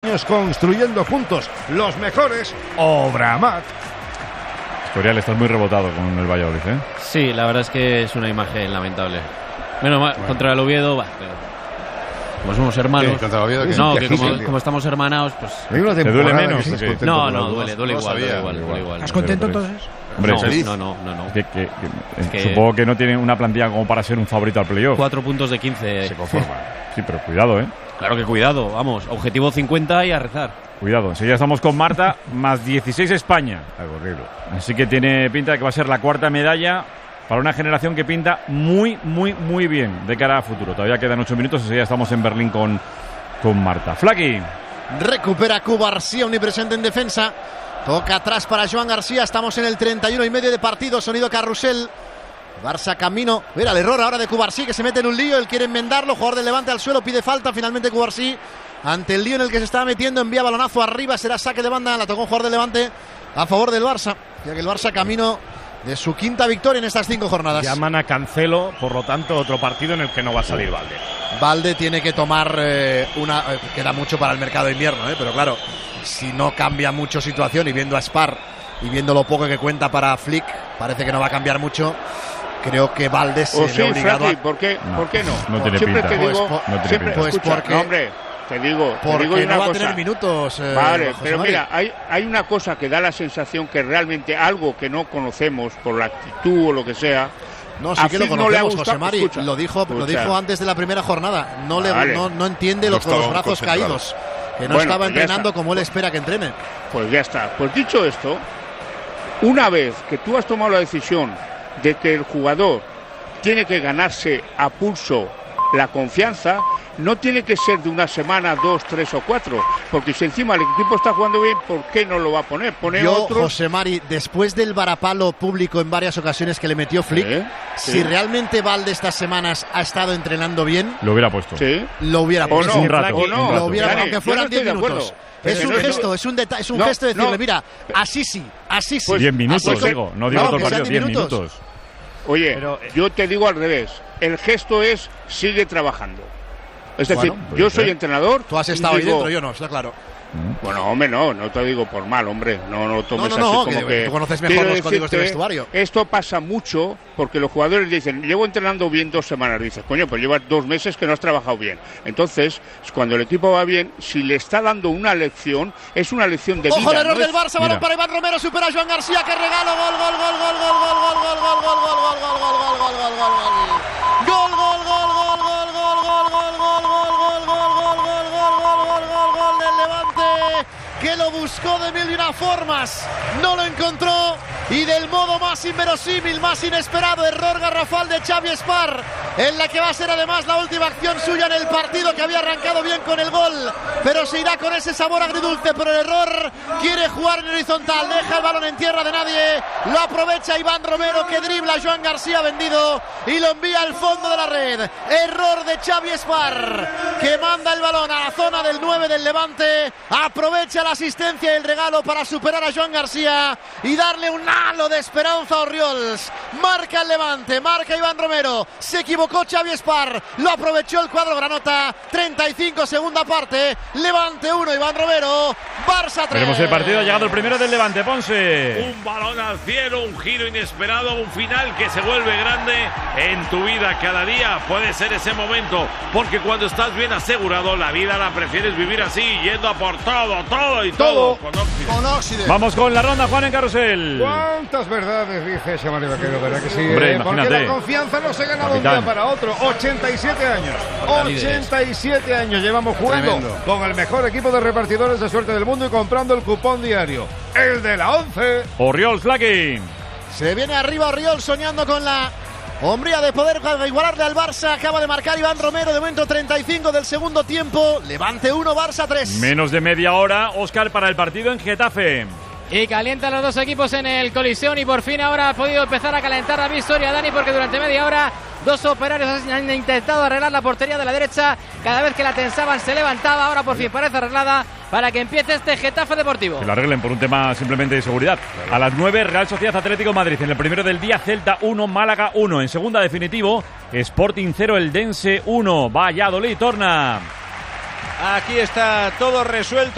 construyendo juntos los mejores. Obramat. Escorial, estás muy rebotado con el Valladolid, ¿eh? Sí, la verdad es que es una imagen lamentable. Menos mal, contra el Oviedo, pero como somos hermanos. Sí, contra el Oviedo, no, que como estamos hermanados, pues. ¿Te duele menos? No, duele igual. ¿Estás contento entonces? Hombre, no. Supongo que no tiene una plantilla como para ser un favorito al playoff. 4 puntos de 15. Se conforma. Sí, pero cuidado, ¿eh? Claro que cuidado, vamos. Objetivo 50 y a rezar. Cuidado, enseguida estamos con Marta, más 16 España. Así que tiene pinta de que va a ser la cuarta medalla para una generación que pinta muy bien de cara a futuro. Todavía quedan 8 minutos, enseguida estamos en Berlín con Marta. Flaqui. Recupera Cubarsí, omnipresente en defensa. Toca atrás para Joan García. Estamos en el 31,5 de partido. Sonido carrusel. Barça camino. Mira el error ahora de Cubarsí, que se mete en un lío. Él quiere enmendarlo. Jugador del Levante al suelo. Pide falta. Finalmente Cubarsí, ante el lío en el que se estaba metiendo, envía balonazo arriba. Será saque de banda. La tocó un jugador del Levante a favor del Barça. Ya que el Barça camino de su quinta victoria en estas 5 jornadas. Llaman a Cancelo, por lo tanto, otro partido en el que no va a salir Valde. Valde tiene que tomar queda mucho para el mercado de invierno, pero claro, si no cambia mucho situación, y viendo a Spar y viendo lo poco que cuenta para Flick, parece que no va a cambiar mucho. Creo que Valde se ve obligado a... ¿Por qué no? No tiene siempre pinta. Te digo, no tiene siempre, pinta. escucha, porque, no, hombre, te digo porque una no va cosa. a tener minutos. Vale, pero Mari. mira, hay una cosa que da la sensación que realmente algo que no conocemos por la actitud o lo que sea. No, sí que lo conocemos, José Mari. Escucha, lo dijo antes de la primera jornada. No entiende los brazos caídos. Que no estaba entrenando como él espera que entrene. Pues ya está. Pues dicho esto, una vez que tú has tomado la decisión de que el jugador tiene que ganarse a pulso la confianza, no tiene que ser de una semana, 2, 3 o 4, porque si encima el equipo está jugando bien, ¿por qué no lo va a poner? Otros... José Mari, después del varapalo público en varias ocasiones que le metió Flick, si realmente Valde estas semanas ha estado entrenando bien, lo hubiera puesto. Sí. Lo hubiera puesto. Un rato. Lo hubiera, aunque fueran 10 minutos. Es un gesto, es un detalle, es un gesto de decirle, mira, así sí. Pues 10 minutos, digo, no digo todo partido, 10 minutos. Oye, pero, yo te digo al revés, el gesto es sigue trabajando. Es decir, yo soy entrenador. Tú has estado ahí dentro, yo no, está claro. Bueno, hombre, no te digo por mal, hombre. No tomes así como que... Tú conoces mejor los códigos de vestuario. Esto pasa mucho porque los jugadores dicen, llevo entrenando bien 2 semanas. Dices, coño, pues llevas 2 meses que no has trabajado bien. Entonces, cuando el equipo va bien, si le está dando una lección, es una lección de vida. ¡Ojo, el error del Barça! Balón para Iván Romero, supera a Joan García, que regalo, gol del Levante, que lo buscó de mil y una formas, no lo encontró, y del modo más inverosímil, más inesperado, error garrafal de Xavi Spar, en la que va a ser además la última acción suya en el partido, que había arrancado bien con el gol, pero se irá con ese sabor agridulce por el error. Quiere jugar en horizontal, deja el balón en tierra de nadie, lo aprovecha Iván Romero, que dribla a Joan García vendido y lo envía al fondo de la red. Error de Xavi Spar, que manda el balón a la zona del 9 del Levante, aprovecha la asistencia y el regalo para superar a Joan García y darle un halo de esperanza a Orriols. Marca el Levante, marca Iván Romero, se equivocó Xavi Spar, lo aprovechó el cuadro granota. 35, segunda parte, Levante 1, Iván Romero, Barça 3. Veremos el partido, ha llegado el primero del Levante, Ponce. Un balón al cielo, un giro inesperado, un final que se vuelve grande en tu vida. Cada día puede ser ese momento, porque cuando estás bien asegurado, la vida la prefieres vivir así, yendo a por todo con Oxide. Vamos con la ronda, Juan, en carrusel. ¿Cuántas verdades dice ese Mario Vaquero? ¿Verdad que sí? Hombre, porque la confianza no se gana de un día para otro. 87 años. 87 años llevamos jugando. Tremendo. Con el mejor equipo de repartidores de suerte del mundo y comprando el cupón diario. El de la 11. Orriols, Flaqui. Se viene arriba Orriols, soñando con la hombría de poder igualarle al Barça. Acaba de marcar Iván Romero, de momento 35 del segundo tiempo. Levante 1, Barça 3. Menos de media hora, Óscar, para el partido en Getafe. Y calientan los dos equipos en el Coliseum, y por fin ahora ha podido empezar a calentar la victoria, Dani, porque durante media hora 2 operarios han intentado arreglar la portería de la derecha. Cada vez que la tensaban se levantaba. Ahora por fin parece arreglada para que empiece este Getafe Deportivo. Que lo arreglen por un tema simplemente de seguridad. Claro. A las 9, Real Sociedad Atlético Madrid. En el primero del día, Celta 1, Málaga 1. En segunda, definitivo, Sporting 0, Eldense 1. Valladolid torna. Aquí está todo resuelto.